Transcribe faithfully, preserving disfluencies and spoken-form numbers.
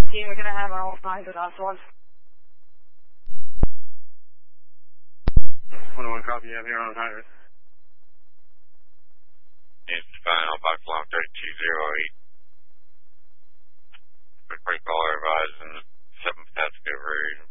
team, we're going to have our own signs with us one. one oh one copy, you have here on high risk. It's final, box long thirty-two oh eight. Quick recall advised and seven Pasco Road.